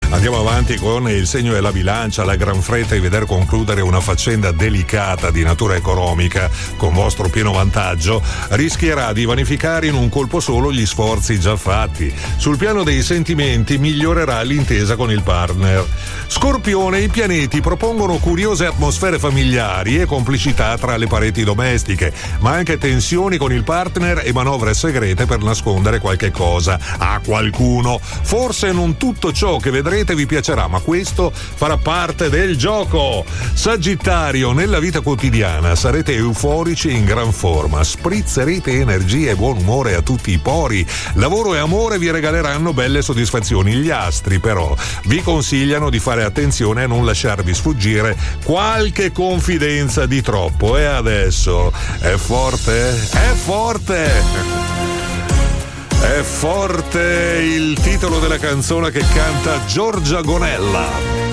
Andiamo avanti con il segno della bilancia. La gran fretta di veder concludere una faccenda delicata di natura economica con vostro pieno vantaggio rischierà di vanificare in un colpo solo gli sforzi già fatti. Sul piano dei sentimenti migliorerà l'intesa con il partner. Scorpione, i pianeti propongono curiose atmosfere familiari e complicità tra le pareti domestiche, ma anche tensioni con il partner e manovre segrete per nascondere qualche cosa a qualcuno. Forse non tutto ciò che vedrete vi piacerà, ma questo farà parte del gioco. Sagittario, nella vita quotidiana sarete euforici e in gran forma, sprizzerete energia e buon umore a tutti i pori. Lavoro e amore vi regaleranno belle soddisfazioni. Gli astri però vi consigliano di fare attenzione a non lasciarvi sfuggire qualche confidenza di troppo. E adesso è forte? È forte! È forte il titolo della canzone che canta Giorgia Gonella.